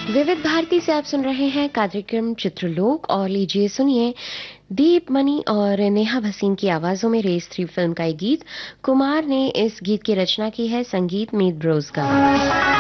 विविध भारती से आप सुन रहे हैं कार्यक्रम चित्रलोक और लीजिए सुनिए दीप मनी और नेहा भसीन की आवाजों में रेस 3 फिल्म का ये गीत। कुमार ने इस गीत की रचना की है, संगीत मीत ब्रोज का।